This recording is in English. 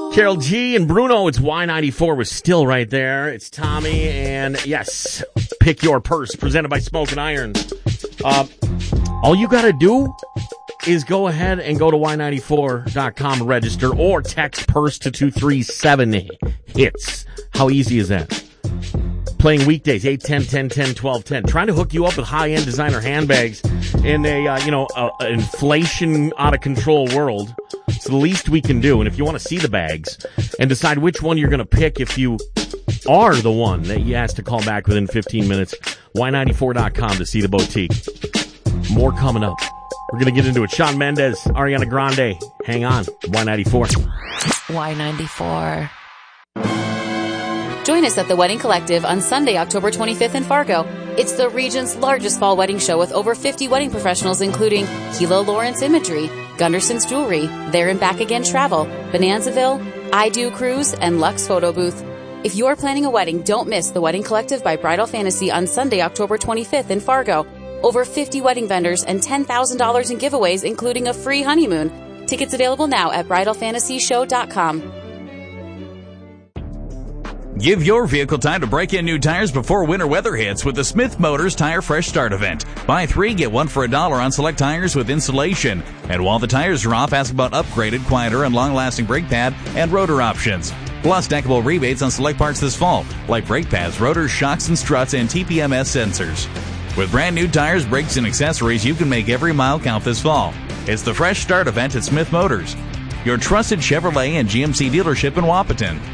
Carol G and Bruno, it's Y94 was still right there. It's Tommy, and yes, Pick Your Purse, presented by Smoke and Iron. All you got to do is go ahead and go to y94.com, register, or text purse to 237 hits. How easy is that? Playing weekdays, 8, 10, 10, 10, 12, 10. Trying to hook you up with high-end designer handbags in a inflation out-of-control world. It's the least we can do. And if you want to see the bags and decide which one you're going to pick if you are the one that you asked to call back within 15 minutes, y94.com to see the boutique. More coming up. We're going to get into it. Shawn Mendes, Ariana Grande. Hang on. Y94. Y94. Join us at the Wedding Collective on Sunday, October 25th in Fargo. It's the region's largest fall wedding show with over 50 wedding professionals, including Kilo Lawrence Imagery, Gunderson's Jewelry, There and Back Again Travel, Bonanzaville, I Do Cruise, and Lux Photo Booth. If you're planning a wedding, don't miss the Wedding Collective by Bridal Fantasy on Sunday, October 25th in Fargo. Over 50 wedding vendors and $10,000 in giveaways, including a free honeymoon. Tickets available now at bridalfantasyshow.com. Give your vehicle time to break in new tires before winter weather hits with the Smith Motors Tire Fresh Start event. Buy 3, get 1 for $1 on select tires with installation. And while the tires are off, ask about upgraded, quieter, and long-lasting brake pad and rotor options. Plus, stackable rebates on select parts this fall, like brake pads, rotors, shocks and struts, and TPMS sensors. With brand new tires, brakes, and accessories, you can make every mile count this fall. It's the Fresh Start event at Smith Motors, your trusted Chevrolet and GMC dealership in Wapaton.